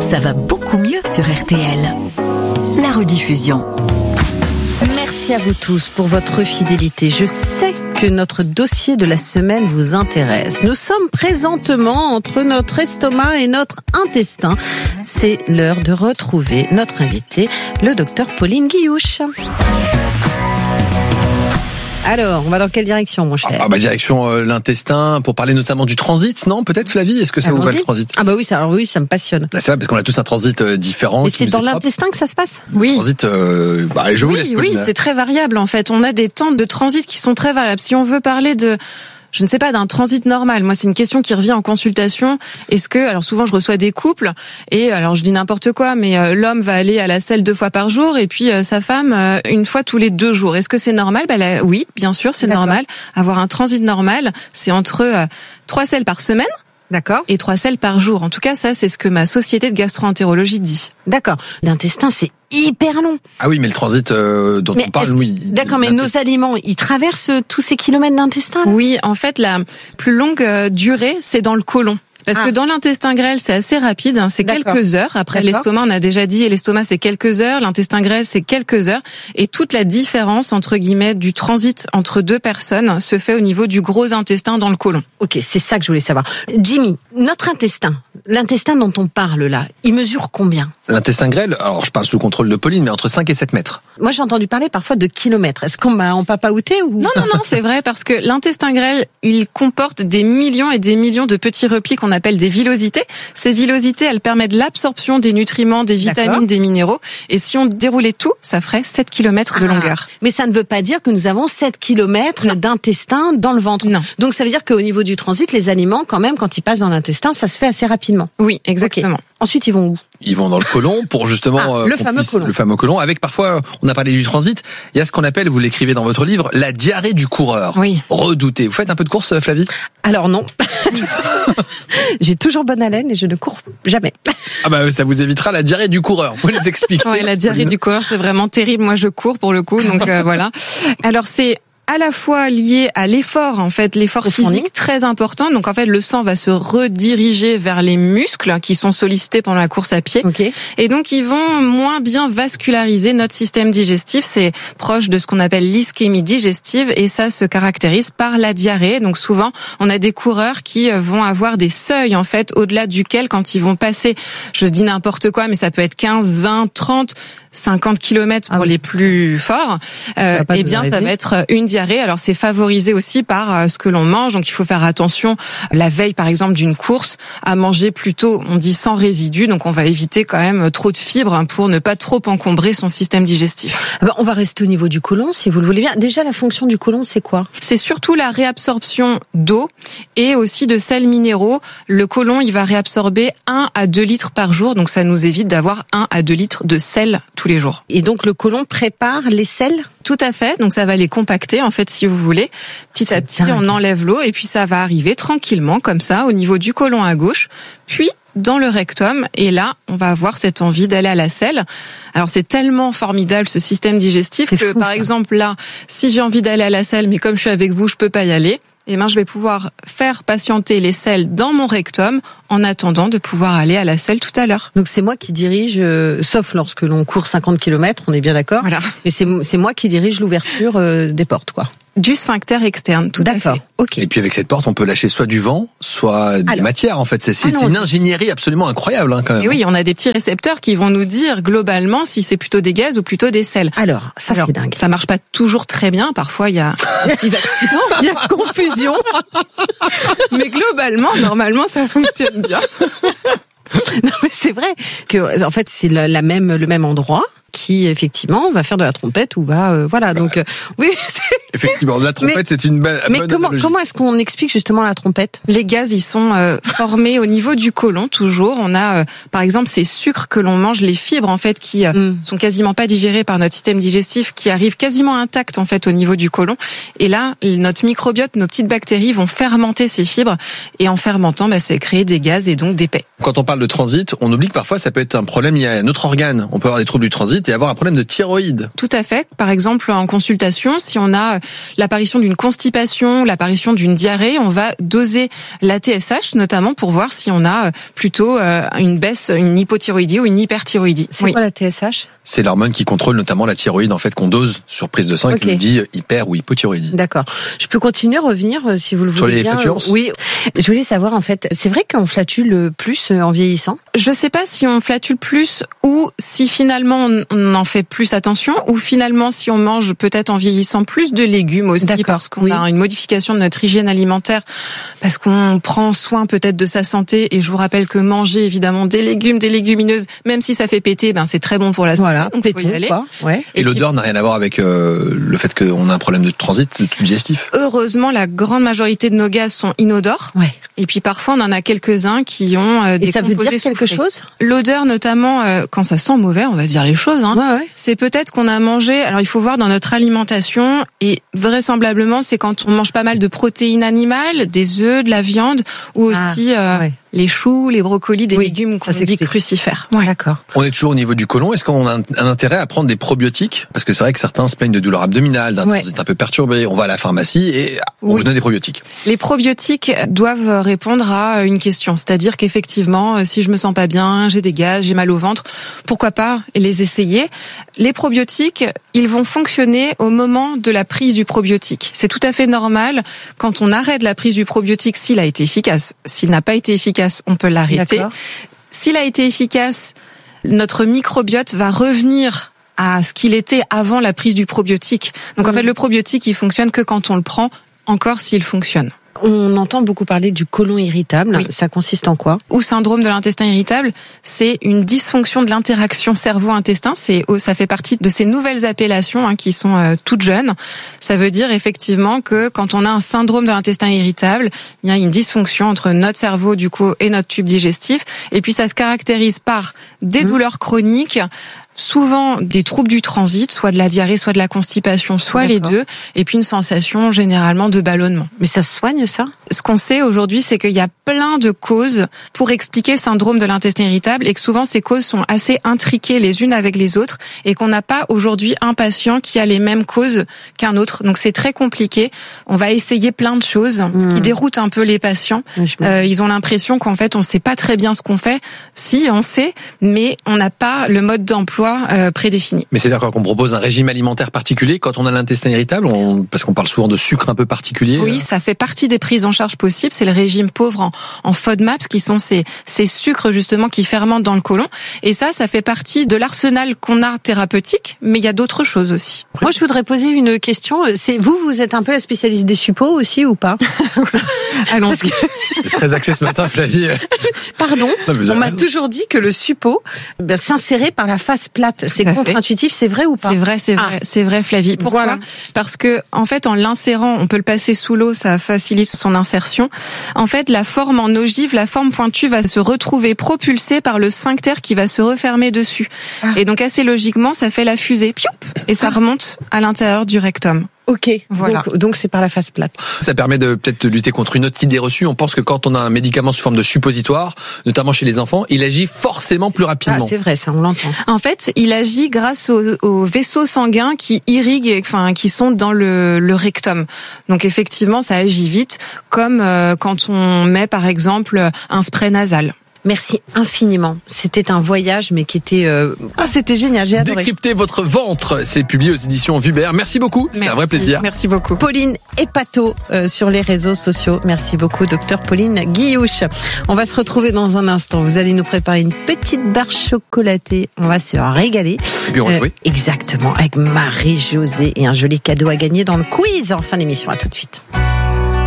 ça va beaucoup mieux sur RTL. La rediffusion. Merci à vous tous pour votre fidélité. Je sais que notre dossier de la semaine vous intéresse. Nous sommes présentement entre notre estomac et notre intestin. C'est l'heure de retrouver notre invitée, le docteur Pauline Guillouche. Alors, on va dans quelle direction, mon cher ? Direction l'intestin, pour parler notamment du transit, non ? Peut-être, Flavie ? Est-ce que ça vous va, le transit ? Oui, ça me passionne. C'est vrai, parce qu'on a tous un transit différent. Et c'est dans l'intestin que ça se passe ? Oui. Transit, je vous laisse. Oui, c'est très variable, en fait. On a des temps de transit qui sont très variables. Si on veut parler d'un transit normal. Moi, c'est une question qui revient en consultation. Alors souvent, je reçois des couples, et alors je dis n'importe quoi, mais l'homme va aller à la selle 2 fois par jour, et puis sa femme 1 fois tous les 2 jours. Est-ce que c'est normal ? Oui, bien sûr, c'est normal. Avoir un transit normal, c'est entre 3 selles par semaine. D'accord. Et 3 selles par jour. En tout cas, ça, c'est ce que ma société de gastro-entérologie dit. D'accord. L'intestin, c'est hyper long. Ah oui, mais le transit dont on parle, oui. D'accord, mais nos aliments, ils traversent tous ces kilomètres d'intestin ? Oui, en fait, la plus longue durée, c'est dans le côlon. Parce que dans l'intestin grêle, c'est assez rapide, c'est quelques heures. Après, l'estomac, on a déjà dit, et l'estomac, c'est quelques heures. L'intestin grêle, c'est quelques heures. Et toute la différence, entre guillemets, du transit entre 2 personnes se fait au niveau du gros intestin dans le côlon. Ok, c'est ça que je voulais savoir. Jimmy, notre intestin, l'intestin dont on parle là, il mesure combien ? L'intestin grêle, alors je parle sous contrôle de Pauline, mais entre 5 et 7 mètres. Moi, j'ai entendu parler parfois de kilomètres. Est-ce qu'on m'a en papaouté ou... Non, c'est vrai, parce que l'intestin grêle, il comporte des millions et des millions de petits replis qu'on appelle des villosités. Ces villosités, elles permettent l'absorption des nutriments, des vitamines, des minéraux. Et si on déroulait tout, ça ferait 7 km de longueur. Mais ça ne veut pas dire que nous avons 7 km d'intestin dans le ventre. Non. Donc ça veut dire qu'au niveau du transit, les aliments, quand même, quand ils passent dans l'intestin, ça se fait assez rapidement. Oui, exactement. Okay. Ensuite, ils vont où ? Ils vont dans le côlon pour justement le fameux côlon. Avec parfois, on a parlé du transit, il y a ce qu'on appelle, vous l'écrivez dans votre livre, la diarrhée du coureur. Oui. Redouté. Vous faites un peu de course, Flavie ? Alors non. J'ai toujours bonne haleine et je ne cours jamais. Ça vous évitera la diarrhée du coureur. Vous nous expliquez. Oui, la diarrhée du coureur, c'est vraiment terrible. Moi, je cours pour le coup, donc voilà. Alors c'est à la fois lié à l'effort, en fait, l'effort physique très important. Donc, en fait, le sang va se rediriger vers les muscles qui sont sollicités pendant la course à pied. Okay. Et donc, ils vont moins bien vasculariser notre système digestif. C'est proche de ce qu'on appelle l'ischémie digestive, et ça se caractérise par la diarrhée. Donc, souvent, on a des coureurs qui vont avoir des seuils, en fait, au-delà duquel, quand ils vont passer, je dis n'importe quoi, mais ça peut être 15, 20, 30, 50 km pour les plus forts, ça va être une diarrhée. Alors c'est favorisé aussi par ce que l'on mange, donc il faut faire attention la veille par exemple d'une course à manger plutôt, on dit sans résidus, donc on va éviter quand même trop de fibres pour ne pas trop encombrer son système digestif. On va rester au niveau du côlon si vous le voulez bien. Déjà la fonction du côlon c'est quoi ? C'est surtout la réabsorption d'eau et aussi de sels minéraux. Le côlon il va réabsorber 1 à 2 litres par jour, donc ça nous évite d'avoir 1 à 2 litres de sel tous les jours. Et donc le côlon prépare les sels ? Tout à fait, donc ça va les compacter en fait si vous voulez. Petit à petit on enlève l'eau et puis ça va arriver tranquillement comme ça au niveau du côlon à gauche, puis dans le rectum, et là on va avoir cette envie d'aller à la selle. Alors c'est tellement formidable ce système digestif que par exemple là, si j'ai envie d'aller à la selle mais comme je suis avec vous je peux pas y aller, je vais pouvoir faire patienter les selles dans mon rectum en attendant de pouvoir aller à la selle tout à l'heure. Donc c'est moi qui dirige, sauf lorsque l'on court 50 km, on est bien d'accord. Voilà. Mais c'est moi qui dirige l'ouverture des portes, quoi. Du sphincter externe, tout à fait. D'accord, ok. Et puis avec cette porte, on peut lâcher soit du vent, soit des matières en fait. C'est une ingénierie absolument incroyable quand même. Et oui, on a des petits récepteurs qui vont nous dire globalement si c'est plutôt des gaz ou plutôt des sels. Alors, c'est dingue. Ça marche pas toujours très bien, parfois il y a des petits accidents, il y a confusion. Mais globalement, normalement ça fonctionne bien. Non mais c'est vrai que en fait c'est le même endroit qui effectivement va faire de la trompette ou va donc oui. Effectivement, la trompette c'est une bonne analogie. Comment est-ce qu'on explique justement la trompette ? Les gaz ils sont formés au niveau du côlon toujours. On a par exemple ces sucres que l'on mange, les fibres en fait qui sont quasiment pas digérées par notre système digestif, qui arrivent quasiment intactes en fait au niveau du côlon. Et là notre microbiote, nos petites bactéries vont fermenter ces fibres et en fermentant c'est créer des gaz et donc des paies. Quand on parle de transit transit, on oublie que parfois ça peut être un problème lié à notre organe. On peut avoir des troubles du transit et avoir un problème de thyroïde. Tout à fait. Par exemple, en consultation, si on a l'apparition d'une constipation, l'apparition d'une diarrhée, on va doser la TSH notamment pour voir si on a plutôt une baisse, une hypothyroïdie ou une hyperthyroïdie. C'est quoi la TSH ? C'est l'hormone qui contrôle notamment la thyroïde, en fait, qu'on dose sur prise de sang et qui nous dit hyper ou hypothyroïdie. D'accord. Je peux continuer, revenir, si vous le voulez. Sur les bien. flatulences ? Oui. Je voulais savoir, en fait, c'est vrai qu'on flatule plus en vieillissant ? Je sais pas si on flatule plus ou si finalement on en fait plus attention ou finalement si on mange peut-être en vieillissant plus de légumes aussi parce qu'on a une modification de notre hygiène alimentaire, parce qu'on prend soin peut-être de sa santé. Et je vous rappelle que manger évidemment des légumes, des légumineuses, même si ça fait péter, c'est très bon pour la santé. Voilà. Donc, faut y aller. Ouais. Et l'odeur n'a rien à voir avec le fait qu'on a un problème de transit, de digestif. Heureusement, la grande majorité de nos gaz sont inodores. Ouais. Et puis parfois, on en a quelques-uns qui ont des Et ça veut dire quelque chose ? L'odeur, notamment, quand ça sent mauvais, on va dire les choses. C'est peut-être qu'on a mangé. Alors, il faut voir dans notre alimentation, et vraisemblablement, c'est quand on mange pas mal de protéines animales, des œufs, de la viande, ou aussi les choux, les brocolis, des légumes qu'on dit crucifères. Ouais. D'accord. On est toujours au niveau du côlon. Est-ce qu'on a un intérêt à prendre des probiotiques ? Parce que c'est vrai que certains se plaignent de douleurs abdominales, d'un transit un peu perturbé. On va à la pharmacie et on vous donne des probiotiques. Les probiotiques doivent répondre à une question. C'est-à-dire qu'effectivement, si je me sens pas bien, j'ai des gaz, j'ai mal au ventre, pourquoi pas les essayer ? Les probiotiques, ils vont fonctionner au moment de la prise du probiotique. C'est tout à fait normal quand on arrête la prise du probiotique s'il a été efficace. S'il n'a pas été efficace, on peut l'arrêter. D'accord. S'il a été efficace, notre microbiote va revenir à ce qu'il était avant la prise du probiotique. Donc en fait, le probiotique, il fonctionne que quand on le prend, encore s'il fonctionne. On entend beaucoup parler du côlon irritable. Oui. Ça consiste en quoi ? Ou syndrome de l'intestin irritable, c'est une dysfonction de l'interaction cerveau-intestin. Ça fait partie de ces nouvelles appellations qui sont toutes jeunes. Ça veut dire effectivement que quand on a un syndrome de l'intestin irritable, il y a une dysfonction entre notre cerveau du coup et notre tube digestif. Et puis ça se caractérise par des douleurs chroniques, souvent des troubles du transit, soit de la diarrhée, soit de la constipation, soit les deux, et puis une sensation généralement de ballonnement. Mais ça se soigne, ça ? Ce qu'on sait aujourd'hui, c'est qu'il y a plein de causes pour expliquer le syndrome de l'intestin irritable et que souvent ces causes sont assez intriquées les unes avec les autres et qu'on n'a pas aujourd'hui un patient qui a les mêmes causes qu'un autre. Donc c'est très compliqué. On va essayer plein de choses, ce qui déroute un peu les patients. Ils ont l'impression qu'en fait on sait pas très bien ce qu'on fait. Si, on sait, mais on n'a pas le mode d'emploi prédéfini. Mais c'est d'accord qu'on propose un régime alimentaire particulier quand on a l'intestin irritable, parce qu'on parle souvent de sucre un peu particulier. Oui, ça fait partie des prises en charge possibles. C'est le régime pauvre en FODMAPs, qui sont ces sucres justement qui fermentent dans le côlon. Et ça fait partie de l'arsenal qu'on a thérapeutique, mais il y a d'autres choses aussi. Moi, je voudrais poser une question. C'est vous êtes un peu la spécialiste des suppos aussi ou pas ? Allons-y. C'est très axé ce matin, Flavie. Pardon, on m'a toujours dit que le suppôt s'insérait par la face plate. C'est contre-intuitif, c'est vrai ou pas ? C'est vrai, Flavie. Pourquoi ? Parce que, en fait, en l'insérant, on peut le passer sous l'eau, ça facilite son insertion. En fait, la forme en ogive, la forme pointue va se retrouver propulsée par le sphincter qui va se refermer dessus. Et donc, assez logiquement, ça fait la fusée, et ça remonte à l'intérieur du rectum. Ok, voilà. Donc c'est par la face plate. Ça permet de peut-être lutter contre une autre idée reçue. On pense que quand on a un médicament sous forme de suppositoire, notamment chez les enfants, il agit forcément plus rapidement. C'est vrai, ça on l'entend. En fait, il agit grâce aux vaisseaux sanguins qui irriguent, qui sont dans le rectum. Donc effectivement, ça agit vite, comme quand on met par exemple un spray nasal. Merci infiniment. C'était un voyage, mais qui était... c'était génial, j'ai adoré. Décrypter votre ventre, c'est publié aux éditions Vubert. Merci beaucoup, c'était un vrai plaisir. Merci beaucoup. Pauline Epato sur les réseaux sociaux. Merci beaucoup, docteur Pauline Guillouche. On va se retrouver dans un instant. Vous allez nous préparer une petite barre chocolatée. On va se régaler. Et puis on va jouer. Exactement, avec Marie-Josée et un joli cadeau à gagner dans le quiz en fin d'émission. À tout de suite.